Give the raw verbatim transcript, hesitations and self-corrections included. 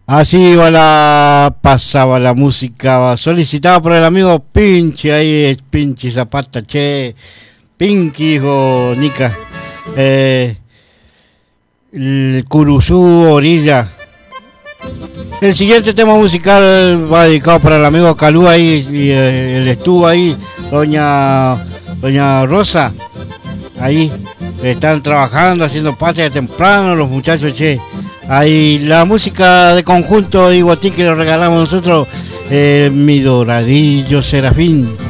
Así va la, pasaba la música solicitada por el amigo Pinchi, ahí es Pinchi Zapata, che, Pinky, hijo Nica, eh, el Curuzú Orilla. El siguiente tema musical va dedicado para el amigo Calú ahí, y eh, él estuvo ahí, doña, doña Rosa, ahí, están trabajando, haciendo patria temprano los muchachos, che. Ahí la música de conjunto de Iguatí que lo regalamos nosotros, eh, Mi Doradillo Serafín.